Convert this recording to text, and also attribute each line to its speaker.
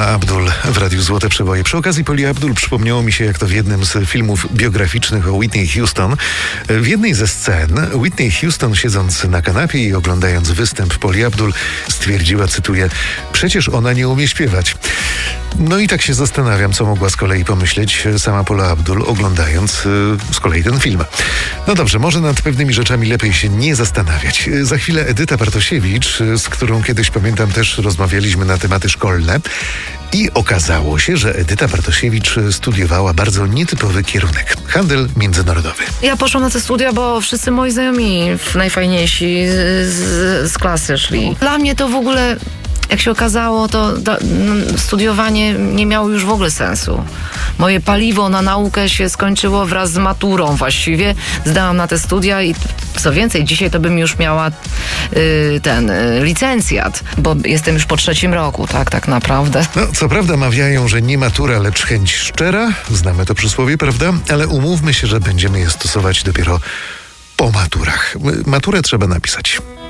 Speaker 1: Paula Abdul w Radiu Złote Przeboje. Przy okazji Pauli Abdul przypomniało mi się, jak to w jednym z filmów biograficznych o Whitney Houston. W jednej ze scen Whitney Houston, siedząc na kanapie i oglądając występ Pauli Abdul, stwierdziła, cytuję: przecież ona nie umie śpiewać. No i tak się zastanawiam, co mogła z kolei pomyśleć sama Paula Abdul, oglądając z kolei ten film. No dobrze, może nad pewnymi rzeczami lepiej się nie zastanawiać. Za chwilę Edyta Bartosiewicz, z którą kiedyś, pamiętam, też rozmawialiśmy na tematy szkolne. I okazało się, że Edyta Bartosiewicz studiowała bardzo nietypowy kierunek. Handel międzynarodowy.
Speaker 2: Ja poszłam na te studia, bo wszyscy moi znajomi najfajniejsi z klasy szli. Dla mnie to w ogóle, jak się okazało, to studiowanie nie miało już w ogóle sensu. Moje paliwo na naukę się skończyło wraz z maturą właściwie. Zdałam na te studia i co więcej, dzisiaj to bym już miała licencjat, bo jestem już po 3. roku, tak naprawdę.
Speaker 1: No, co prawda mawiają, że nie matura, lecz chęć szczera. Znamy to przysłowie, prawda? Ale umówmy się, że będziemy je stosować dopiero po maturach. Maturę trzeba napisać.